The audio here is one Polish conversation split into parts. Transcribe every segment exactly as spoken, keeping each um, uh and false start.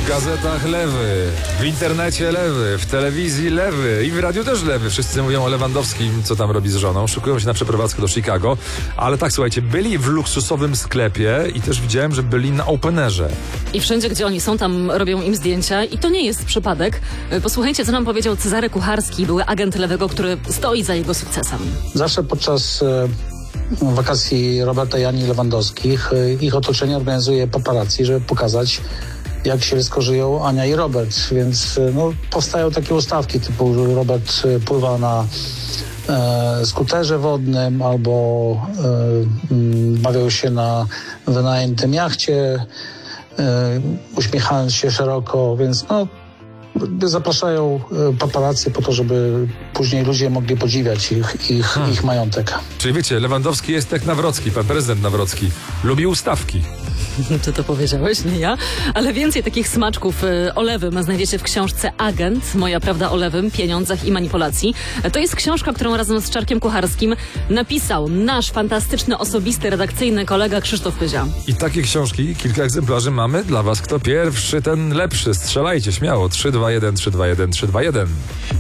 W gazetach lewy, w internecie lewy, w telewizji lewy i w radiu też lewy. Wszyscy mówią o Lewandowskim, co tam robi z żoną. Szykują się na przeprowadzkę do Chicago. Ale tak, słuchajcie, byli w luksusowym sklepie i też widziałem, że byli na openerze. I wszędzie, gdzie oni są, tam robią im zdjęcia i to nie jest przypadek. Posłuchajcie, co nam powiedział Cezary Kucharski, były agent lewego, który stoi za jego sukcesem. Zawsze podczas e, wakacji Roberta i Ani Lewandowskich e, ich otoczenie organizuje paparazzi, żeby pokazać, jak sielsko żyją Ania i Robert. Więc e, no, powstają takie ustawki typu Robert e, pływa na e, skuterze wodnym albo e, m, bawią się na wynajętym jachcie, e, uśmiechając się szeroko, więc no zapraszają paparazzi po to, żeby później ludzie mogli podziwiać ich, ich, hmm. ich majątek. Czyli wiecie, Lewandowski jest jak Nawrocki, pan prezydent Nawrocki. Lubi ustawki. Ty to powiedziałeś, nie ja. Ale więcej takich smaczków y, o lewym znajdziecie w książce Agent. Moja prawda o lewym, pieniądzach i manipulacji. To jest książka, którą razem z Czarkiem Kucharskim napisał nasz fantastyczny, osobisty, redakcyjny kolega Krzysztof Pyzia. I takie książki, kilka egzemplarzy mamy dla was. Kto pierwszy, ten lepszy. Strzelajcie śmiało. trzy dwa jeden, trzy dwa jeden, trzy dwa jeden.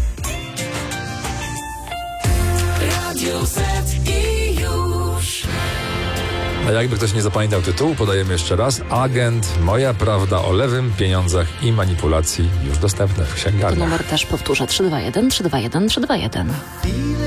Radio Z i już. A jakby ktoś nie zapamiętał tytułu, podajemy jeszcze raz. Agent, moja prawda o lewym, pieniądzach i manipulacji. Już dostępne w księgarniach. To numer też powtórzę. trzy dwa jeden, trzy dwa jeden, trzy dwa jeden.